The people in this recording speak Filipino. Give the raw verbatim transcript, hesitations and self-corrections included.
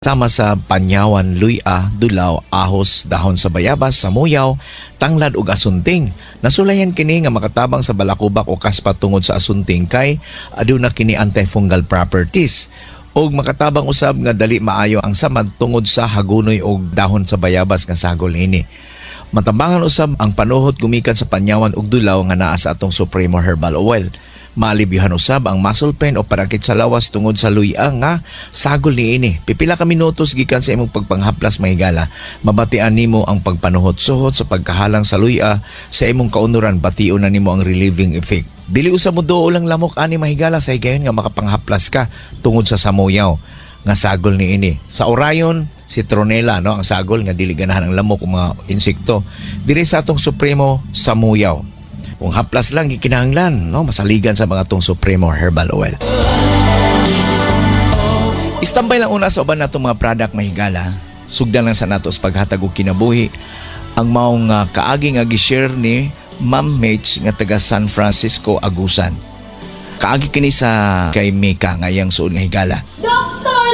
Sama sa panyawan, luya, dulaw, ahos, dahon sa bayabas, samuyaw, tanglad ug asunting. Nasulayan kini nga makatabang sa balakubak o kaspat tungod sa asunting kay aduna kini antifungal properties. Og makatabang usab nga dali maayo ang samad tungod sa hagunoy og dahon sa bayabas nga sagol ini. Matambangan usab ang panuhot gumikan sa panyawan ug dulaw nga naa sa atong Supremo Herbal Oil. Maalibyohan usab ang muscle pain o parakit sa lawas tungod sa luya nga sagol niini. Pipila ka minutos gikan sa imong pagpanghaplas mahigala. Mabatian nimo ang pagpanuhot suhot sa pagkahalang sa luya sa imong kaunuran, bation na nimo ang relieving effect. Dili usab mo duol lang lamok ani mahigala sa higayon nga makapanghaplas ka tungod sa samuyaw nga sagol niini. Sa orayon, citronella no ang sagol nga dili ganahan ang lamok o mga insekto. Diri sa atong Supremo samuyaw. Kung haplas lang gikinahanglan, no, masaligan sa mga tong Supremo Herbal Oil. Istambay lang una sa uban natong mga product mahigala. Sugdan lang sa natos paghatag og kinabuhi ang maong uh, kaagi nga gi-share ni Ma'am Mitch nga taga San Francisco, Agusan. Kaagi kini sa kay Mika nga yang suod nga higala.